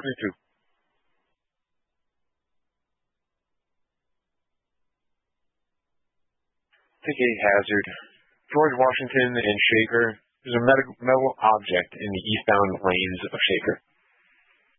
22. Take a hazard. George Washington and Shaker. There's a metal object in the eastbound lanes of Shaker.